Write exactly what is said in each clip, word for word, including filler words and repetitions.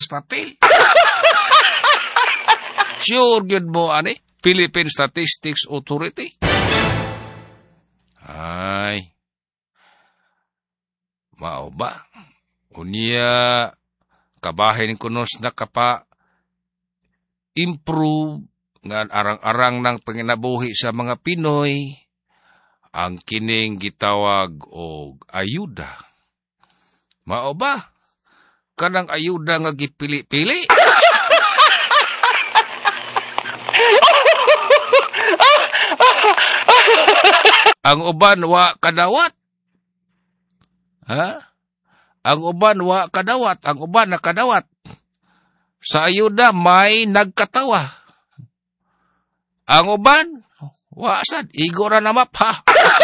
papel. Sure gyud mo ani, Philippine Statistics Authority. Ay. Mao ba? Unya kabahin kunos na kapa improve nga arang-arang ng panginabuhi sa mga Pinoy ang kining gitawag og ayuda. Mao ba? Kanang ayuda nga gipili-pili. Ang uban wa kadawat. Ha? Ang uban wa kadawat, ang uban nakadawat. Sa ayuda may nagkatawa. Ang uban wa sad igo ra na map ha.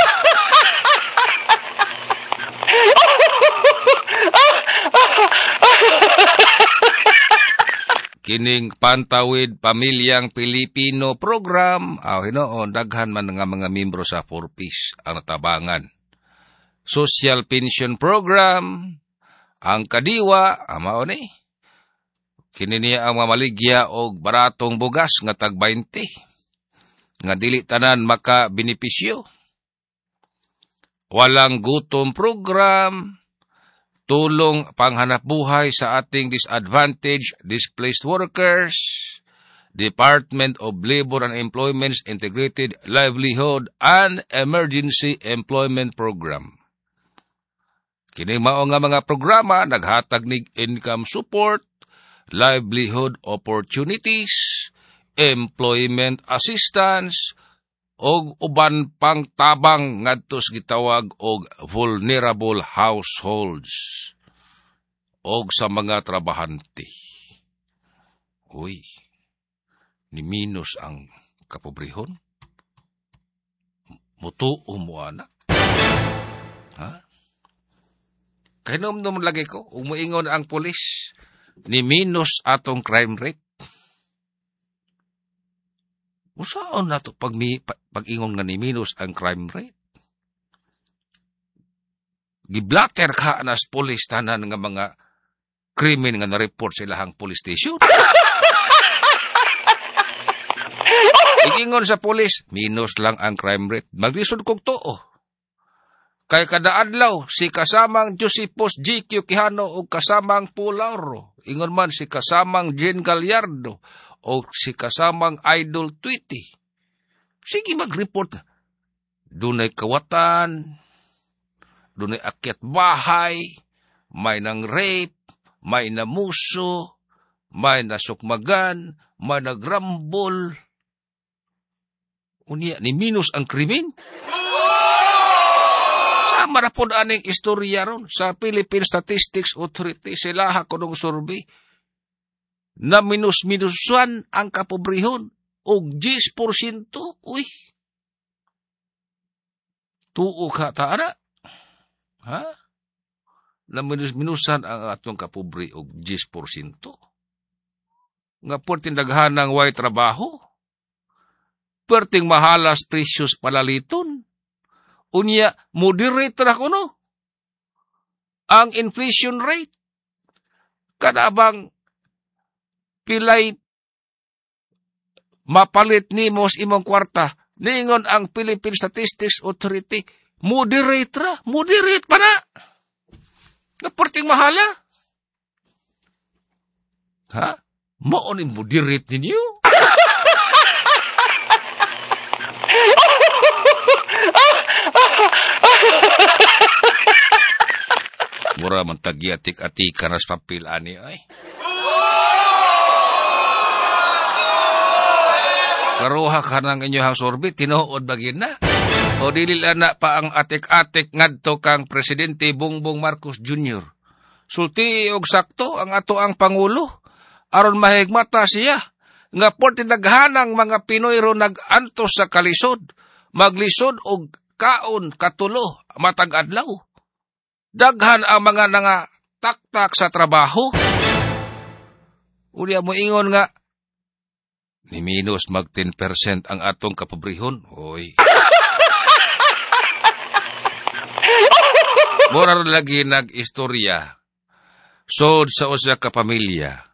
Kining Pantawid Pamilyang Pilipino program, aw hinoon daghan man nga mga membro sa four piece ang natabangan. Social pension program, ang kadiwa, amao ni. Kini niya ang mamaligya og baratong bugas nga tag twenty. Nga dili tanan maka benepisyo. Walang gutom program, tulong panghanapbuhay sa ating disadvantaged displaced workers, Department of Labor and Employment's Integrated Livelihood and Emergency Employment Program. Kini mao nga mga programa naghatag nig income support, livelihood opportunities, employment assistance, og uban pang tabang ngadtos gitawag og vulnerable households og sa mga trabahante. Uy, ni minus ang kapobrehon. Mutuo mo ana. Ha? Kainom-nom lagi ko, umuingon ang pulis, ni minus atong crime rate. Usaon na to pag, pag ingon nga ni minus ang crime rate? Giblatter ka na sa police tanan nga mga krimen nga na-report sa ilahang police station. Igingon sa police, minus lang ang crime rate. Maglisod kog too. Kay kada adlaw, si kasamang Josepos G Q Quijano o kasamang Pulauro. Ingon man si kasamang Jen Gallardo o si kasamang Idol Tweety. Sige mag-report. Dunay kawatan, dunay akyat bahay, may nang rape, may namuso, may nasukmagan, may nagrambol. Unya, ni minus ang krimen. Sa marapod aning istorya ron sa Philippine Statistics Authority, sila ha kunong survey, na minus-minusan ang kapobrehon og ten percent. Uy. Tuo ka taana. Ha? Na minus-minusan ang atong kapobre og ten percent. Nga porting daghanang way trabaho. Perting mahalas precious palaliton. Unya, moderate ra kuno. Ang inflation rate. Kadabang pilay mapalit ni mo sa imong kwarta. Ningon ang Philippine Statistics Authority, moderate ra, moderate pa na. Naporting mahala. Ha? Mao ni moderate ninyo? Mura man tagyatik-atika na sa papel ani ay. Karuha ka ng inyong sorbet, tinuod bagin na. O dilila na pa ang atik-atik ngadto kang Presidente Bongbong Marcos Junior Sulti og sakto ang ato ang Pangulo. Aron mahigmata siya. Nga porti naghanang mga Pinoy ro nag-antos sa kalisod. Maglisod og kaon katulo matag-adlaw. Daghan ang mga nga taktak sa trabaho. Unya mo ingon nga, ni minus mag ten percent ang atong kapobrehon. Hoy. Morar lagi nag-istorya. Sod sa usa ka pamilya.